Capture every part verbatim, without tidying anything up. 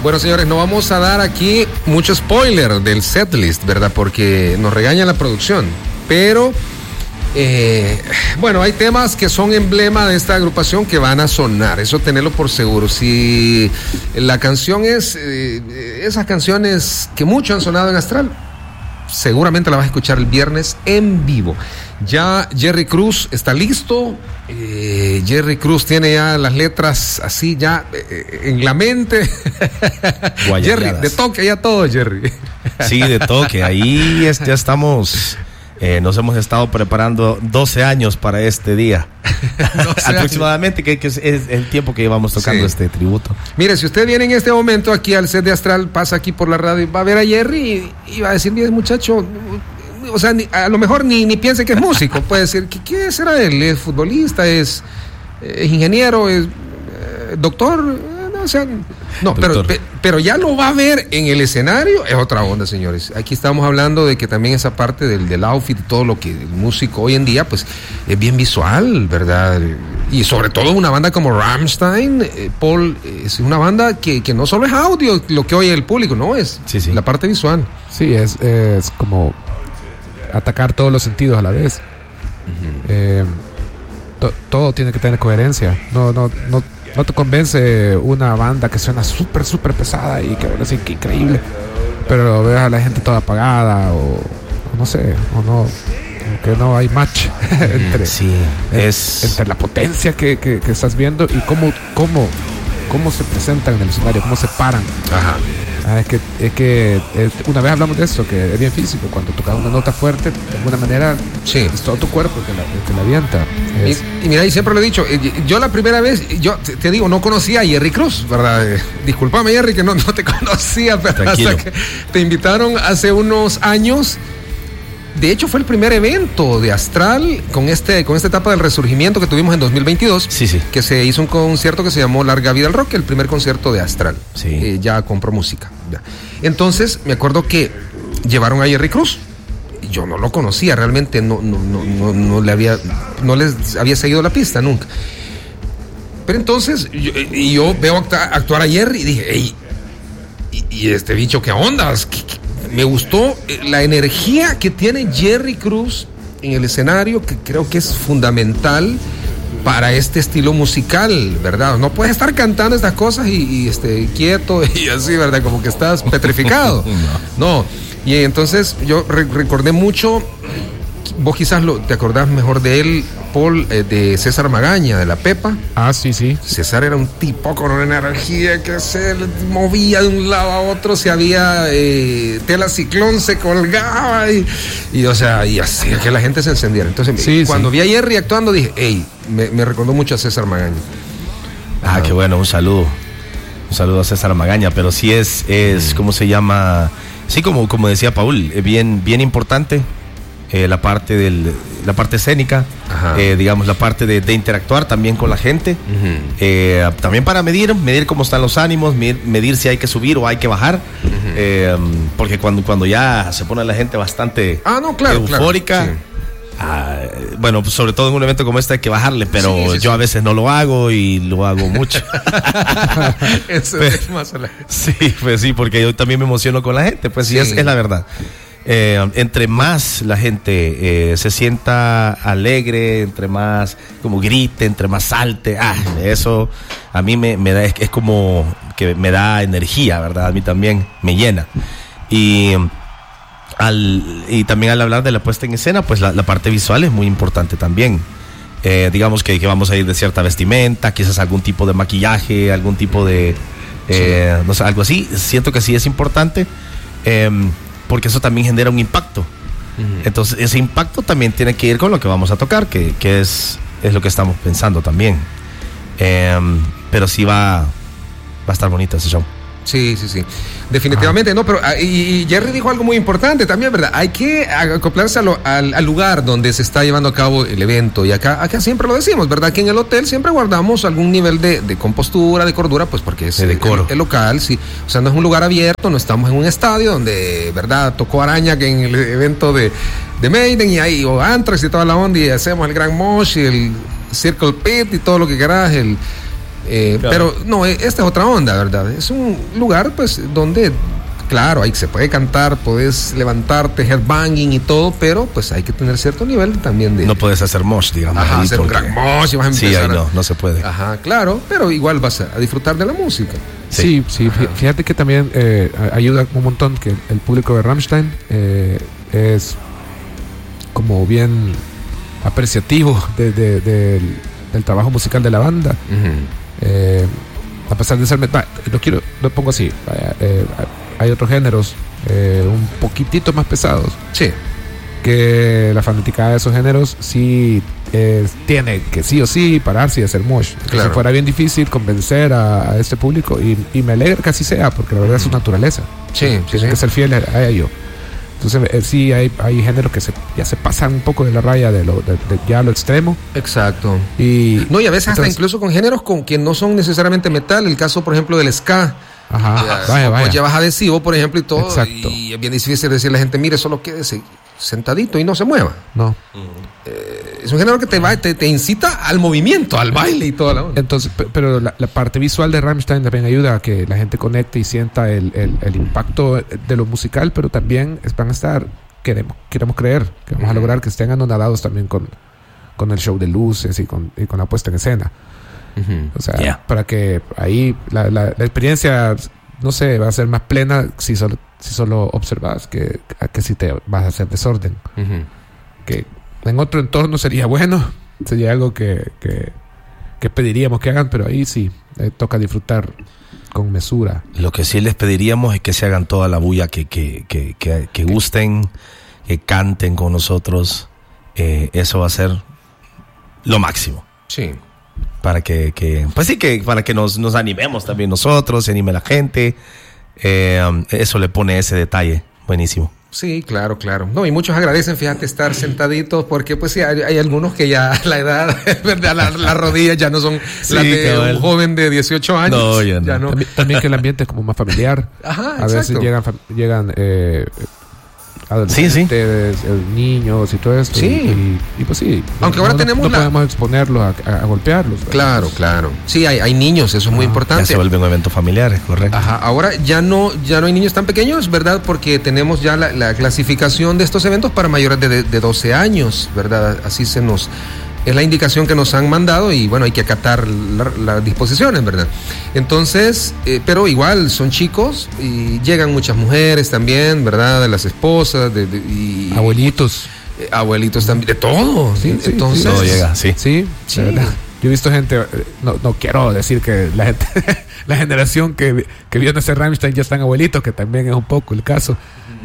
Bueno, señores, no vamos a dar aquí mucho spoiler del setlist, ¿verdad? Porque nos regaña la producción. Pero, eh, bueno, hay temas que son emblema de esta agrupación que van a sonar. Eso tenerlo por seguro. Si la canción es, eh, esas canciones que mucho han sonado en Astral, seguramente la vas a escuchar el viernes en vivo. Ya Jerry Cruz está listo. Eh, Jerry Cruz tiene ya las letras así ya eh, en la mente. Jerry, de toque ya todo, Jerry. Sí, de toque. Ahí es, ya estamos, eh, nos hemos estado preparando doce años para este día. Aproximadamente, que, que es, es el tiempo que llevamos tocando sí. este tributo. Mire, si usted viene en este momento aquí al set de Astral, pasa aquí por la radio, va a ver a Jerry y, y va a decir, mire, muchacho, o sea, ni, a lo mejor ni, ni piense que es músico, puede decir, ¿qué, qué será él? ¿Es futbolista? ¿Es, es ingeniero? ¿Es eh, doctor? No, o sea, no, pero, pe, pero ya lo va a ver en el escenario, es otra onda, señores. Aquí estamos hablando de que también esa parte del, del outfit y todo lo que el músico hoy en día, pues, es bien visual, ¿verdad? Y sobre todo una banda como Rammstein, eh, Paul, es una banda que, que no solo es audio lo que oye el público, no, es sí, sí. la parte visual. Sí, es, es como atacar todos los sentidos a la vez. Uh-huh. eh, to, todo tiene que tener coherencia. No, no, no, no te convence una banda que suena súper, súper pesada y que así que increíble, pero ves a la gente toda apagada o, o no sé, o no, que no hay match entre, sí, en, es... entre la potencia que, que, que estás viendo y cómo, cómo, cómo se presentan en el escenario, cómo se paran. Ajá. Ah, es que, es que es, una vez hablamos de eso, que es bien físico. Cuando tocas una nota fuerte, de alguna manera, sí. es todo tu cuerpo que la, que la avienta. Es... Y, y mira, y siempre lo he dicho, yo la primera vez, yo te, te digo, no conocía a Jerry Cruz, ¿verdad? Eh, discúlpame, Jerry, que no, no te conocía, pero hasta que te invitaron hace unos años. De hecho, fue el primer evento de Astral con este con esta etapa del resurgimiento que tuvimos en dos mil veintidós, sí, sí. que se hizo un concierto que se llamó Larga Vida al Rock, el primer concierto de Astral. Sí. Eh, ya compró música. Ya. Entonces, me acuerdo que llevaron a Jerry Cruz. Yo no lo conocía, realmente no, no, no, no, no le había, no les había seguido la pista nunca. Pero entonces, yo, y yo veo actuar a Jerry y dije, hey, y, y este bicho, ¿qué onda? ¿Qué, qué? Me gustó la energía que tiene Jerry Cruz en el escenario, que creo que es fundamental para este estilo musical, ¿verdad? No puedes estar cantando estas cosas y, y este, quieto y así, ¿verdad? Como que estás petrificado. No. Y entonces yo re- recordé mucho, vos quizás lo, te acordás mejor de él, Paul, eh, de César Magaña, de La Pepa. Ah, sí, sí. César era un tipo con una energía que se movía de un lado a otro, si había eh, tela ciclón se colgaba y, y o sea, y así que la gente se encendiera. Entonces, sí, cuando sí. vi a Jerry actuando dije, hey, me, me recordó mucho a César Magaña. Ah, ah, qué bueno, un saludo. Un saludo a César Magaña, pero sí es, es ¿cómo se llama? Sí, como, como decía Paul, bien, bien importante. Eh, la parte del la parte escénica, eh, digamos la parte de, de interactuar también con la gente, uh-huh. eh, también para medir medir cómo están los ánimos, medir, medir si hay que subir o hay que bajar, uh-huh. eh, porque cuando cuando ya se pone la gente bastante ah, no, claro, eufórica, claro, sí. ah, bueno, pues sobre todo en un evento como este hay que bajarle, pero sí, sí, yo sí. a veces no lo hago y lo hago mucho. Eso pero, es más la... sí, pues sí, porque yo también me emociono con la gente, pues sí, sí es, es la verdad. Eh, entre más la gente eh, se sienta alegre, entre más como grite, entre más salte, ah, eso a mí me, me da, es, es como que me da energía, ¿verdad? A mí también me llena. Y, al, y también al hablar de la puesta en escena, pues la, la parte visual es muy importante también. Eh, digamos que, que vamos a ir de cierta vestimenta, quizás algún tipo de maquillaje, algún tipo de, eh, sí. no sé, algo así. Siento que sí es importante. Eh, porque eso también genera un impacto. Uh-huh. Entonces ese impacto también tiene que ir con lo que vamos a tocar, que, que es, es lo que estamos pensando también. Eh, pero sí va, va a estar bonito ese show. Sí, sí, sí. Definitivamente, ah. no, pero y, y Jerry dijo algo muy importante también, ¿verdad? Hay que acoplarse a lo, al, al lugar donde se está llevando a cabo el evento. Y acá, acá siempre lo decimos, ¿verdad? Que en el hotel siempre guardamos algún nivel de, de compostura, de cordura, pues porque es el, el, el local, sí. O sea, no es un lugar abierto, no estamos en un estadio donde, ¿verdad? Tocó Araña que en el evento de, de Maiden y ahí, o Anthrax y toda la onda, y hacemos el Gran Mosh y el Circle Pit y todo lo que querás, el Eh, claro. Pero no, esta es otra onda, ¿verdad? Es un lugar, pues, donde, claro, ahí se puede cantar, puedes levantarte, headbanging y todo, pero pues hay que tener cierto nivel también de... No puedes hacer mosh, digamos. Ajá, hacer porque... un gran mosh y vas a empezar. Sí, ahí no, no se puede. Ajá, claro, pero igual vas a, a disfrutar de la música. Sí, sí, sí fíjate que también eh, ayuda un montón que el público de Rammstein eh, es como bien apreciativo de, de, de, del, del trabajo musical de la banda. Uh-huh. Eh, a pesar de ser metal, lo quiero, lo pongo así, eh, hay otros géneros eh, un poquitito más pesados. Sí. Que la fanaticada de esos géneros sí eh, tiene que sí o sí pararse y hacer mosh. Claro. Si fuera bien difícil convencer a, a este público, y, y me alegra que así sea, porque la verdad es su naturaleza. Sí, Tienen sí, que sí. ser fieles a ello. Entonces eh, sí hay, hay géneros que se, ya se pasan un poco de la raya de lo de, de ya lo extremo. Exacto. Y no, y a veces entonces, hasta incluso con géneros con que no son necesariamente metal. El caso, por ejemplo, del ska. Ajá. Ya, vaya, vaya. Pues llevas adhesivo, por ejemplo, y todo. Exacto. Y es bien difícil decirle a la gente, mire, solo quédese sentadito y no se mueva. No. Eh, es un género que te va, te, te incita al movimiento, al baile y toda la onda. Entonces, pero la, la parte visual de Rammstein también ayuda a que la gente conecte y sienta el, el, el impacto de lo musical, pero también van a estar, queremos, queremos creer que vamos uh-huh. a lograr que estén anonadados también con, con el show de luces y con, y con la puesta en escena. Uh-huh. O sea, yeah. para que ahí la, la, la experiencia, no sé, va a ser más plena si solo, si solo observas que, que si te vas a hacer desorden. Uh-huh. Que en otro entorno sería bueno, sería algo que, que, que pediríamos que hagan, pero ahí sí, eh, toca disfrutar con mesura. Lo que sí les pediríamos es que se hagan toda la bulla, que, que, que, que, que gusten, que canten con nosotros. Eh, eso va a ser lo máximo. Sí. Para que, que, pues sí, que para que nos, nos animemos también nosotros, se anime la gente. Eh, um, eso le pone ese detalle. Buenísimo. Sí, claro, claro. No, y muchos agradecen, fíjate, estar sentaditos, porque pues sí, hay, hay algunos que ya la edad, ¿verdad? Las la rodillas ya no son sí, las de cabal. Un joven de dieciocho años. No, ya no. Ya no. También, también que el ambiente es como más familiar. Ajá, a exacto. veces llegan, llegan eh, adolescentes, sí, sí. niños y todo esto. Sí. Y, y pues sí. Aunque no, ahora no, tenemos no la... podemos exponerlos a, a, a golpearlos. ¿verdad? Claro, claro. Sí, hay, hay niños, eso es muy ah, importante. Ya se vuelve un evento familiar, correcto. Ajá. Ahora ya no, ya no hay niños tan pequeños, ¿verdad? Porque tenemos ya la, la clasificación de estos eventos para mayores de, de, de doce años, ¿verdad? Así se nos... Es la indicación que nos han mandado y bueno, hay que acatar las la disposiciones, ¿verdad? Entonces, eh, pero igual son chicos y llegan muchas mujeres también, ¿verdad? De las esposas, de, de, y, abuelitos. Eh, abuelitos también, de todo. Sí, sí, entonces, sí, todo llega, sí. Sí, sí. Yo he visto gente, no, no quiero decir que la gente, la generación que, que vio nacer Rammstein ya están abuelitos, que también es un poco el caso.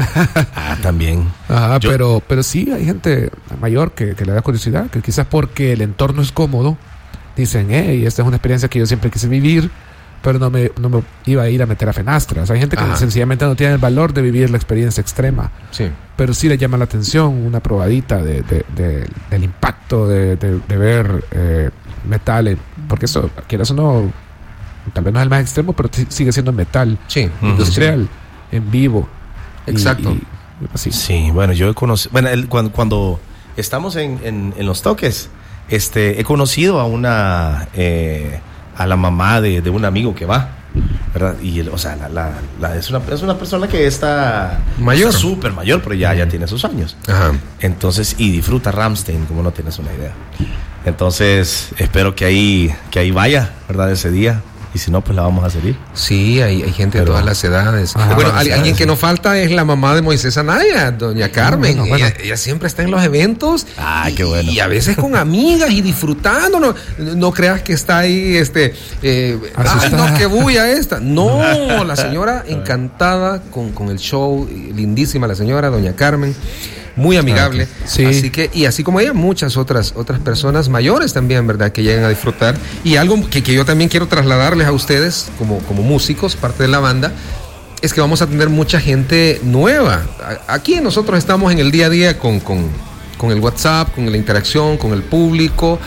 Ah, también. Ajá, Yo... pero, pero sí hay gente mayor que, que le da curiosidad, que quizás porque el entorno es cómodo, dicen, hey, esta es una experiencia que yo siempre quise vivir, pero no me, no me iba a ir a meter a fenastras. Hay gente que Ajá. sencillamente no tiene el valor de vivir la experiencia extrema, sí. pero sí le llama la atención una probadita de, de, de, del impacto de, de, de ver eh, metal, porque eso, quieras o no, tal vez no es el más extremo, pero t- sigue siendo metal sí. industrial, sí. en vivo. Exacto. Y, y así. Sí, bueno, yo he conocido, bueno, el, cuando, cuando estamos en, en, en los toques, este, he conocido a una, eh, a la mamá de, de un amigo que va, ¿verdad? Y, el, o sea, la, la, la, es, una, es una persona que está mayor, súper mayor, pero ya, ya tiene sus años. Ajá. Entonces, y disfruta Rammstein, como no tienes una idea. Entonces, espero que ahí, que ahí vaya, ¿verdad? Ese día. Y si no, pues la vamos a seguir. Sí, hay, hay gente Pero, de todas las edades. Ajá, bueno, alguien edades, que sí. no falta es la mamá de Moisés Anaya, doña Carmen. Bueno, bueno. Ella, ella siempre está en los eventos. Ah, qué bueno. Y a veces con amigas y disfrutando. No, no creas que está ahí, este, eh, ah, no, que bulla esta. No, la señora encantada con, con el show, lindísima la señora, doña Carmen. Muy amigable, sí. Así que, y así como ella, muchas otras otras personas mayores también, ¿verdad? Que llegan a disfrutar. Y algo que, que yo también quiero trasladarles a ustedes, como, como músicos, parte de la banda, es que vamos a tener mucha gente nueva. Aquí nosotros estamos en el día a día con, con, con el WhatsApp, con la interacción, con el público.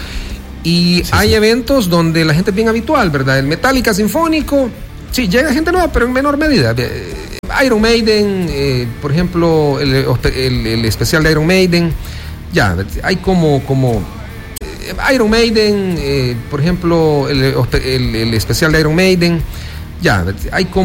Y sí, hay sí. eventos donde la gente es bien habitual, ¿verdad? El Metallica Sinfónico, sí, llega gente nueva, pero en menor medida. Iron Maiden, eh, por ejemplo, el, el, el especial de Iron Maiden, ya, hay como, como Iron Maiden, eh, por ejemplo, el, el, el especial de Iron Maiden, ya, hay como